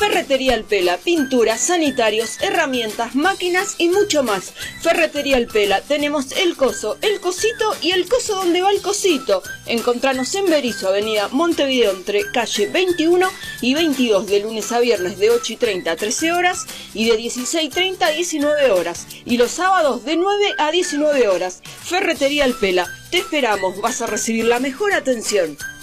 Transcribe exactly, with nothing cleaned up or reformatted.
Ferretería El Pela, pinturas, sanitarios, herramientas, máquinas y mucho más. Ferretería El Pela, tenemos el coso, el cosito y el coso donde va el cosito. Encontranos en Berisso, avenida Montevideo, entre calle veintiuno y veintidós, de lunes a viernes de ocho y treinta a trece horas y de dieciséis y treinta a diecinueve horas. Y los sábados de nueve a diecinueve horas. Ferretería El Pela, te esperamos, vas a recibir la mejor atención.